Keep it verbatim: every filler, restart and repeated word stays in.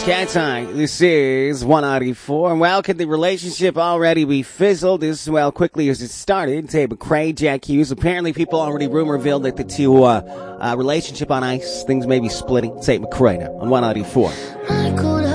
Cat's Eye. This is one ninety-four. And well, could the relationship already be fizzled as well quickly as it started? Tate McRae, Jack Hughes. Apparently, people already rumor-villed that the two uh, uh, relationship on ice. Things may be splitting. Tate McRae now on one ninety-four.